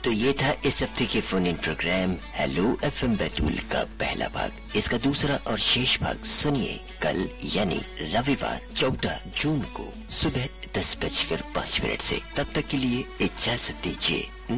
तो ये था इस हफ्ते के phone in programme hello FM Betul का पहला भाग। इसका दूसरा और शेष भाग सुनिए कल यानी रविवार 14 जून को सुबह 10:05 से। तब तक के लिए इजाजत दीजिए।